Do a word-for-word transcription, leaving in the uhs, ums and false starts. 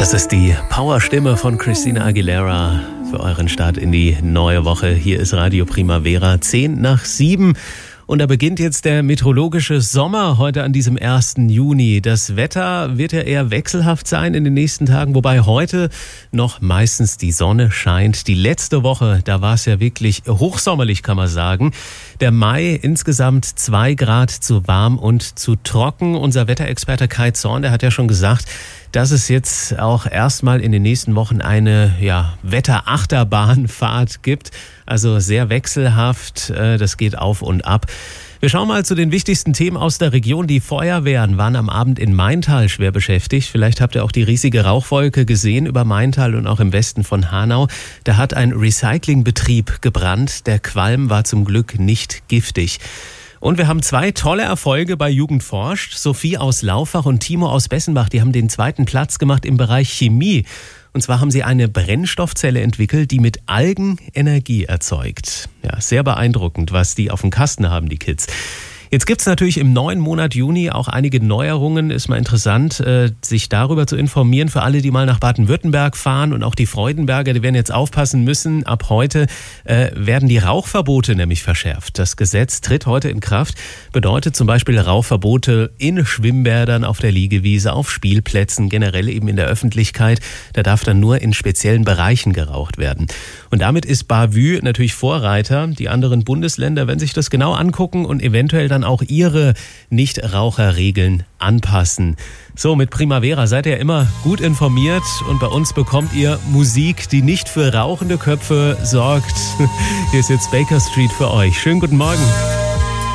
Das ist die Powerstimme von Christina Aguilera für euren Start in die neue Woche. Hier ist Radio Primavera, zehn nach sieben. Und da beginnt jetzt der meteorologische Sommer heute an diesem ersten Juni. Das Wetter wird ja eher wechselhaft sein in den nächsten Tagen, wobei heute noch meistens die Sonne scheint. Die letzte Woche, da war es ja wirklich hochsommerlich, kann man sagen. Der Mai insgesamt zwei Grad zu warm und zu trocken. Unser Wetterexperte Kai Zorn, der hat ja schon gesagt, dass es jetzt auch erstmal in den nächsten Wochen eine ja, Wetterachterbahnfahrt gibt. Also sehr wechselhaft, das geht auf und ab. Wir schauen mal zu den wichtigsten Themen aus der Region. Die Feuerwehren waren am Abend in Maintal schwer beschäftigt. Vielleicht habt ihr auch die riesige Rauchwolke gesehen über Maintal und auch im Westen von Hanau. Da hat ein Recyclingbetrieb gebrannt. Der Qualm war zum Glück nicht giftig. Und wir haben zwei tolle Erfolge bei Jugend forscht. Sophie aus Laufach und Timo aus Bessenbach, die haben den zweiten Platz gemacht im Bereich Chemie. Und zwar haben sie eine Brennstoffzelle entwickelt, die mit Algen Energie erzeugt. Ja, sehr beeindruckend, was die auf dem Kasten haben, die Kids. Jetzt gibt's natürlich im neuen Monat Juni auch einige Neuerungen. Ist mal interessant, äh, sich darüber zu informieren für alle, die mal nach Baden-Württemberg fahren und auch die Freudenberger, die werden jetzt aufpassen müssen. Ab heute äh, werden die Rauchverbote nämlich verschärft. Das Gesetz tritt heute in Kraft, bedeutet zum Beispiel Rauchverbote in Schwimmbädern, auf der Liegewiese, auf Spielplätzen, generell eben in der Öffentlichkeit. Da darf dann nur in speziellen Bereichen geraucht werden. Und damit ist Bavü natürlich Vorreiter. Die anderen Bundesländer werden sich das genau angucken und eventuell dann auch ihre Nichtraucherregeln anpassen. So, mit Primavera seid ihr immer gut informiert und bei uns bekommt ihr Musik, die nicht für rauchende Köpfe sorgt. Hier ist jetzt Baker Street für euch. Schönen guten Morgen.